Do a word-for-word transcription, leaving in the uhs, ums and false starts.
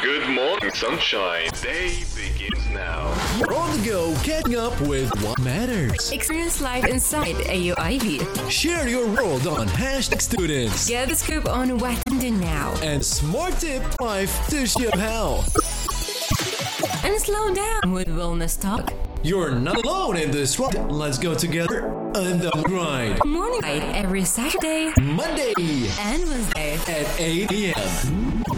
Good morning, sunshine. Day begins now. You're on the go, catching up with what matters. Experience life inside A U I V. Share your world on hashtag students. Get the scoop on what to do now. And smart tip five to show how. And slow down with wellness talk. You're not alone in this one. Let's go together on the grind. Morning light every Saturday, Monday and Wednesday at eight a.m.